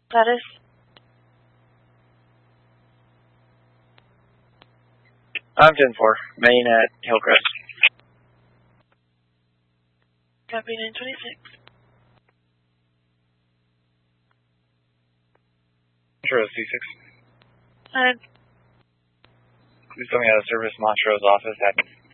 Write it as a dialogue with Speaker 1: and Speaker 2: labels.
Speaker 1: Status?
Speaker 2: I'm 10-4, main at Hillcrest.
Speaker 1: Copy 926.
Speaker 2: Montrose C6.
Speaker 1: Hi.
Speaker 2: Please tell me out of service, Montrose office, happy.